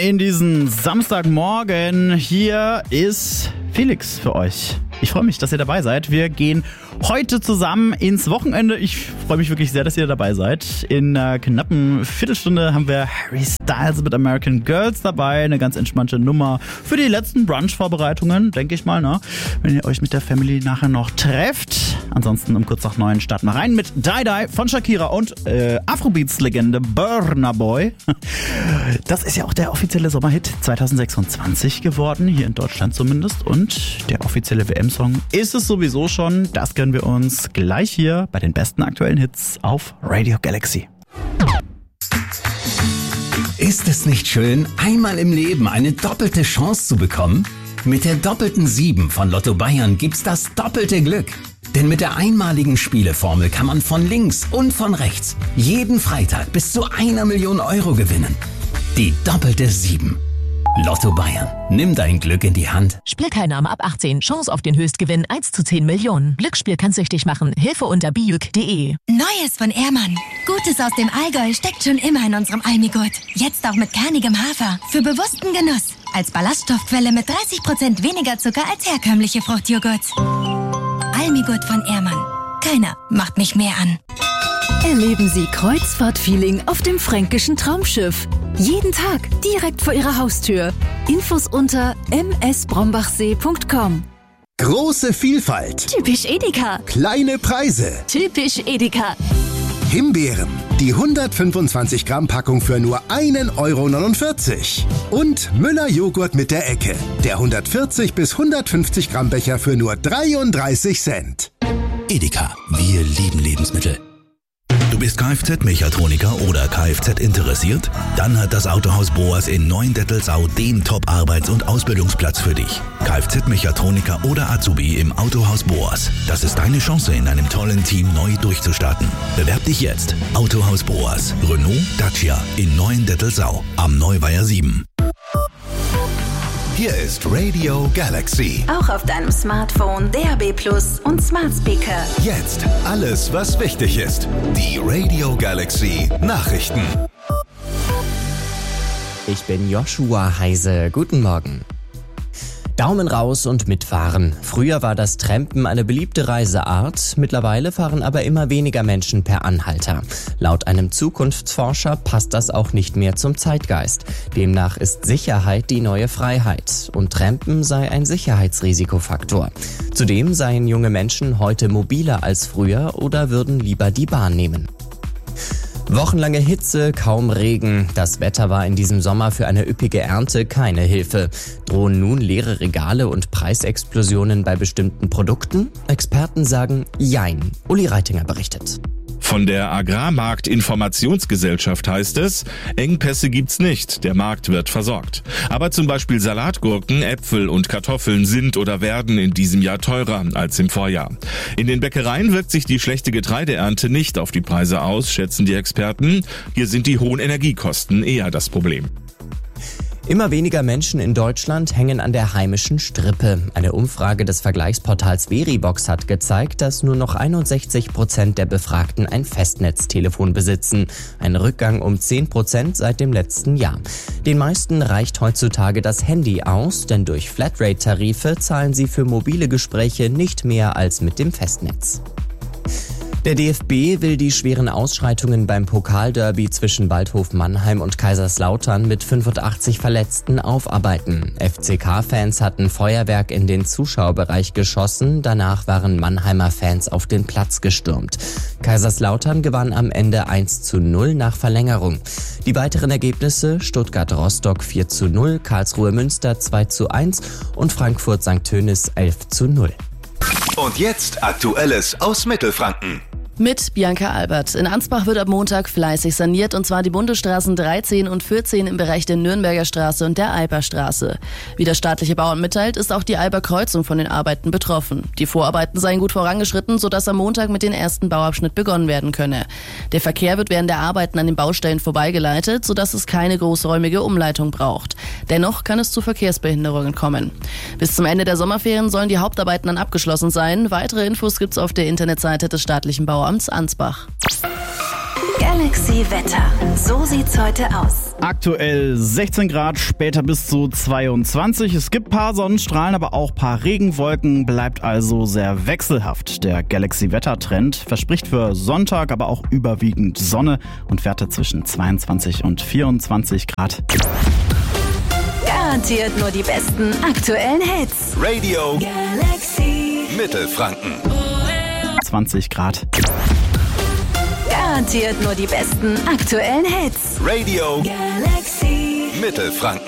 in diesen Samstagmorgen. Hier ist Felix für euch. Ich freue mich, dass ihr dabei seid. Wir gehen heute zusammen ins Wochenende. Ich freue mich wirklich sehr, dass ihr dabei seid. In einer knappen Viertelstunde haben wir Harry Styles mit American Girls dabei. Eine ganz entspannte Nummer für die letzten Brunch-Vorbereitungen, denke ich mal, ne? Wenn ihr euch mit der Family nachher noch trefft. Ansonsten um kurz nach 9 starten wir rein mit Die Die von Shakira und Afrobeats-Legende Burna Boy. Das ist ja auch der offizielle Sommerhit 2026 geworden, hier in Deutschland zumindest. Und der offizielle WM-Song ist es sowieso schon. Das gönnen wir uns gleich hier bei den besten aktuellen Hits auf Radio Galaxy. Ist es nicht schön, einmal im Leben eine doppelte Chance zu bekommen? Mit der doppelten 7 von Lotto Bayern gibt's das doppelte Glück. Denn mit der einmaligen Spieleformel kann man von links und von rechts jeden Freitag bis zu 1 Million Euro gewinnen. Die doppelte 7. Lotto Bayern. Nimm dein Glück in die Hand. Spielteilnahme ab 18. Chance auf den Höchstgewinn 1 zu 10 Millionen. Glücksspiel kann süchtig machen. Hilfe unter bijuk.de. Neues von Ehrmann. Gutes aus dem Allgäu steckt schon immer in unserem Almigurt. Jetzt auch mit kernigem Hafer. Für bewussten Genuss. Als Ballaststoffquelle mit 30% weniger Zucker als herkömmliche Fruchtjoghurts. Almigurt von Ehrmann. Keiner macht mich mehr an. Erleben Sie Kreuzfahrt-Feeling auf dem fränkischen Traumschiff. Jeden Tag direkt vor Ihrer Haustür. Infos unter msbrombachsee.com. Große Vielfalt. Typisch Edeka. Kleine Preise. Typisch Edeka. Himbeeren. Die 125 Gramm Packung für nur 1,49 €. Und Müller Joghurt mit der Ecke. Der 140 bis 150 Gramm Becher für nur 33 Cent. Edeka. Wir lieben Lebensmittel. Du bist Kfz-Mechatroniker oder Kfz interessiert? Dann hat das Autohaus Boas in Neuendettelsau den Top-Arbeits- und Ausbildungsplatz für dich. Kfz-Mechatroniker oder Azubi im Autohaus Boas. Das ist deine Chance, in einem tollen Team neu durchzustarten. Bewerb dich jetzt. Autohaus Boas. Renault, Dacia in Neuendettelsau am Neuweiher 7. Hier ist Radio Galaxy. Auch auf deinem Smartphone, DAB+ und Smart Speaker. Jetzt alles, was wichtig ist. Die Radio Galaxy Nachrichten. Ich bin Joshua Heise. Guten Morgen. Daumen raus und mitfahren. Früher war das Trampen eine beliebte Reiseart, mittlerweile fahren aber immer weniger Menschen per Anhalter. Laut einem Zukunftsforscher passt das auch nicht mehr zum Zeitgeist. Demnach ist Sicherheit die neue Freiheit und Trampen sei ein Sicherheitsrisikofaktor. Zudem seien junge Menschen heute mobiler als früher oder würden lieber die Bahn nehmen. Wochenlange Hitze, kaum Regen. Das Wetter war in diesem Sommer für eine üppige Ernte keine Hilfe. Drohen nun leere Regale und Preisexplosionen bei bestimmten Produkten? Experten sagen Jein. Uli Reitinger berichtet. Von der Agrarmarktinformationsgesellschaft heißt es, Engpässe gibt's nicht, der Markt wird versorgt. Aber zum Beispiel Salatgurken, Äpfel und Kartoffeln sind oder werden in diesem Jahr teurer als im Vorjahr. In den Bäckereien wirkt sich die schlechte Getreideernte nicht auf die Preise aus, schätzen die Experten. Hier sind die hohen Energiekosten eher das Problem. Immer weniger Menschen in Deutschland hängen an der heimischen Strippe. Eine Umfrage des Vergleichsportals Veribox hat gezeigt, dass nur noch 61% der Befragten ein Festnetztelefon besitzen. Ein Rückgang um 10% seit dem letzten Jahr. Den meisten reicht heutzutage das Handy aus, denn durch Flatrate-Tarife zahlen sie für mobile Gespräche nicht mehr als mit dem Festnetz. Der DFB will die schweren Ausschreitungen beim Pokalderby zwischen Waldhof Mannheim und Kaiserslautern mit 85 Verletzten aufarbeiten. FCK-Fans hatten Feuerwerk in den Zuschauerbereich geschossen, danach waren Mannheimer Fans auf den Platz gestürmt. Kaiserslautern gewann am Ende 1:0 nach Verlängerung. Die weiteren Ergebnisse: Stuttgart-Rostock 4:0, Karlsruhe-Münster 2:1 und Frankfurt-St. Tönis 11:0. Und jetzt Aktuelles aus Mittelfranken. Mit Bianca Albert. In Ansbach wird ab Montag fleißig saniert, und zwar die Bundesstraßen 13 und 14 im Bereich der Nürnberger Straße und der Alperstraße. Wie das staatliche Bauamt mitteilt, ist auch die Alperkreuzung von den Arbeiten betroffen. Die Vorarbeiten seien gut vorangeschritten, sodass am Montag mit dem ersten Bauabschnitt begonnen werden könne. Der Verkehr wird während der Arbeiten an den Baustellen vorbeigeleitet, sodass es keine großräumige Umleitung braucht. Dennoch kann es zu Verkehrsbehinderungen kommen. Bis zum Ende der Sommerferien sollen die Hauptarbeiten dann abgeschlossen sein. Weitere Infos gibt's auf der Internetseite des staatlichen Bauamts Ansbach. Galaxy Wetter. So sieht's heute aus. Aktuell 16 Grad, später bis zu 22. Es gibt ein paar Sonnenstrahlen, aber auch ein paar Regenwolken. Bleibt also sehr wechselhaft. Der Galaxy-Wetter-Trend verspricht für Sonntag aber auch überwiegend Sonne und Werte zwischen 22 und 24 Grad. Garantiert nur die besten aktuellen Hits. Radio Galaxy. Mittelfranken. 20 Grad. Garantiert nur die besten aktuellen Hits. Radio Galaxy. Mittelfranken.